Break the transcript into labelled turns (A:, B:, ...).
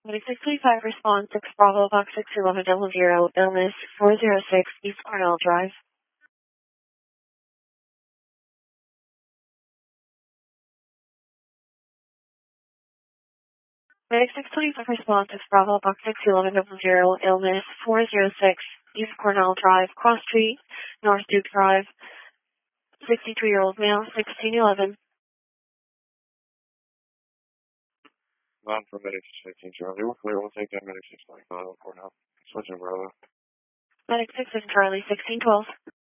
A: Medic 635 response 6 Bravo Box 611 00 illness 406 East Cornell Drive. Medic 625 response 6 Bravo Box 611 00 illness 406 East Cornell Drive, Cross Street, North Duke Drive, 63-year-old male, 1611.
B: Non for medic 16 Charlie. We're clear. We'll take that medic 625 for now. Switching, brother.
A: Medic 6 is Charlie 1612.